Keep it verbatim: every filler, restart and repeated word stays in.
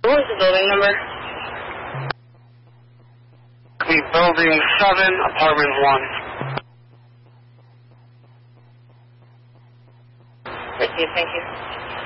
What was the building number? The building seven, apartment one. Thank you, thank you.